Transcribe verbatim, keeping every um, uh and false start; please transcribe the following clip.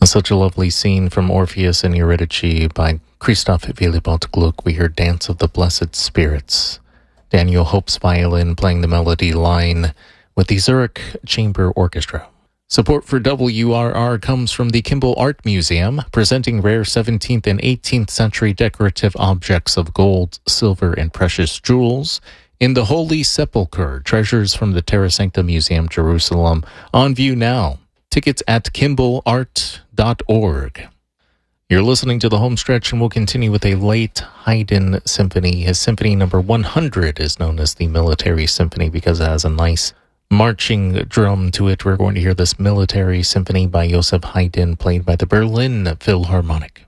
Such a lovely scene from Orpheus and Eurydice by Christoph Willibald Gluck. We hear Dance of the Blessed Spirits. Daniel Hope's violin playing the melody line with the Zurich Chamber Orchestra. Support for W R R comes from the Kimball Art Museum, presenting rare seventeenth and eighteenth century decorative objects of gold, silver, and precious jewels in the Holy Sepulchre, treasures from the Terra Sancta Museum, Jerusalem, on view now. Tickets at kimball art dot org. You're listening to the home stretch, and we'll continue with a late Haydn symphony. His symphony number one hundred is known as the Military Symphony because it has a nice marching drum to it. We're going to hear this Military Symphony by Joseph Haydn, played by the Berlin Philharmonic.